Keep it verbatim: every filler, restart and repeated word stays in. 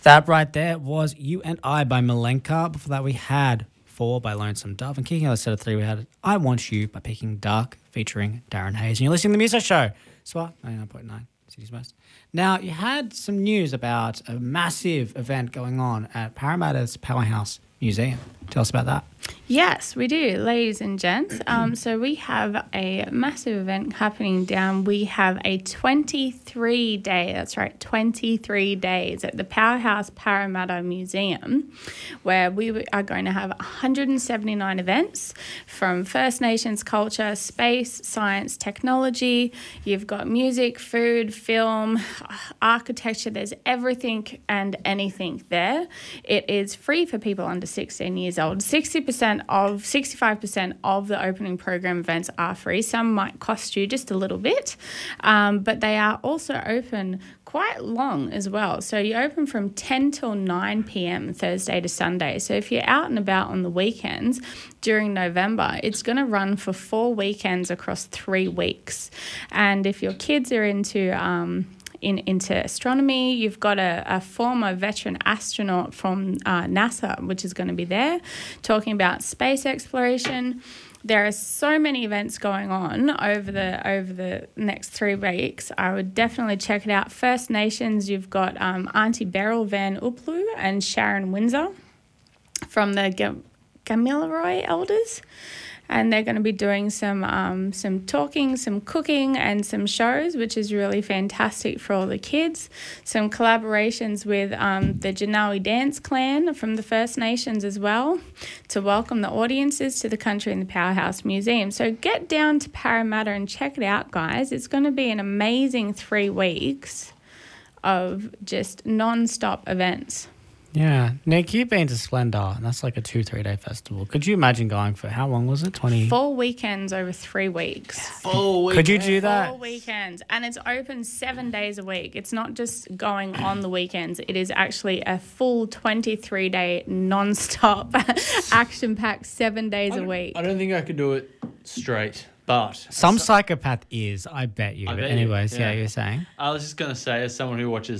That right there was You and I by Malenka. Before that, we had Four by Lonesome Dove. And kicking out a set of three, we had I Want You by Peking Duck featuring Darren Hayes. And you're listening to the Muso Show. Swat ninety-nine point nine, City's Most. Now, you had some news about a massive event going on at Parramatta's Powerhouse Museum. Tell us about that. Yes, we do, ladies and gents. Um, so we have a massive event happening down. We have a twenty-three day, that's right, twenty-three days at the Powerhouse Parramatta Museum, where we are going to have one hundred seventy-nine events from First Nations culture, space, science, technology. You've got music, food, film, architecture. There's everything and anything there. It is free for people under sixteen years old. sixty percent of, sixty-five percent of the opening program events are free. Some might cost you just a little bit, um, but they are also open quite long as well. So you open from ten till nine p.m. Thursday to Sunday. So if you're out and about on the weekends during November, it's going to run for four weekends across three weeks. And if your kids are into um, In, into astronomy, you've got a, a former veteran astronaut from uh, NASA, which is going to be there, talking about space exploration. There are so many events going on over the over the next three weeks. I would definitely check it out. First Nations, you've got um, Auntie Beryl Van Uplu and Sharon Windsor from the G- Gamilaroi Elders. And they're going to be doing some um, some talking, some cooking and some shows, which is really fantastic for all the kids. Some collaborations with um, the Janawi Dance Clan from the First Nations as well to welcome the audiences to the Country in the Powerhouse Museum. So get down to Parramatta and check it out, guys. It's going to be an amazing three weeks of just non-stop events. Yeah. Nick, you've been to Splendor, and that's like a two, three-day festival. Could you imagine going for, how long was it, twenty? Four weekends over three weeks. Four weekends. Could you do that? Four weekends. And it's open seven days a week. It's not just going on the weekends. It is actually a full twenty-three day non-stop, action-packed seven days a week. I don't think I could do it straight, but... Some psychopath is, I bet you. I But bet anyways, you, yeah. yeah. You're saying? I was just going to say, as someone who watches